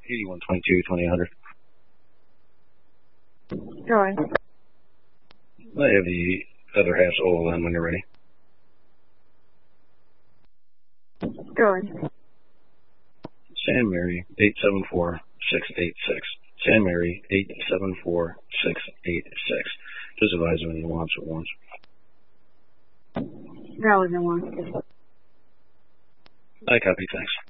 8122-2800. Go ahead. I have the other half's OLN when you're ready. Go ahead. San Mary 874686. San Mary 874686. Just advise when you want it once. That was the one. I copy, thanks.